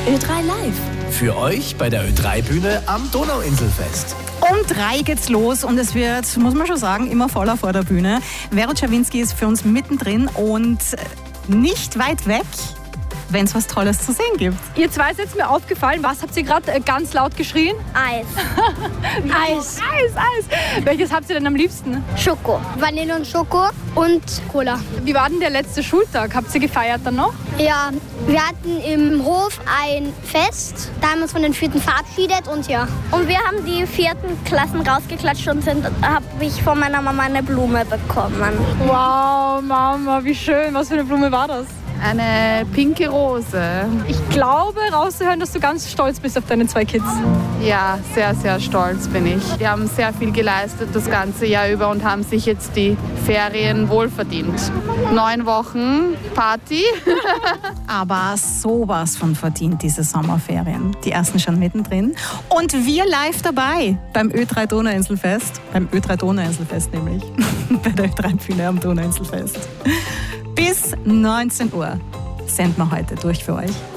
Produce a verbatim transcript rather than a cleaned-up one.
Ö drei Live. Für euch bei der Ö drei Bühne am Donauinselfest. Um drei geht's los und es wird, muss man schon sagen, immer voller vor der Bühne. Vero Czerwinski ist für uns mittendrin und nicht weit weg, wenn es was Tolles zu sehen gibt. Ihr zwei seid mir aufgefallen. Was habt ihr gerade ganz laut geschrien? Eis. Eis. Eis, Eis. Welches habt ihr denn am liebsten? Schoko. Vanille und Schoko und Cola. Wie war denn der letzte Schultag? Habt ihr gefeiert dann noch? Ja, wir hatten im Hof ein Fest. Da haben wir uns von den Vierten verabschiedet und ja. Und wir haben die vierten Klassen rausgeklatscht und habe ich von meiner Mama eine Blume bekommen. Wow, Mama, wie schön. Was für eine Blume war das? Eine pinke Rose. Ich glaube, rauszuhören, dass du ganz stolz bist auf deine zwei Kids. Ja, sehr, sehr stolz bin ich. Die haben sehr viel geleistet das ganze Jahr über und haben sich jetzt die Ferien wohlverdient. Neun Wochen Party. Aber sowas von verdient diese Sommerferien. Die ersten schon mittendrin. Und wir live dabei beim Ö drei Donauinselfest. Beim Ö drei Donauinselfest nämlich. Bei der Ö drei Bühne am Donauinselfest. Bis neunzehn Uhr senden wir heute durch für euch.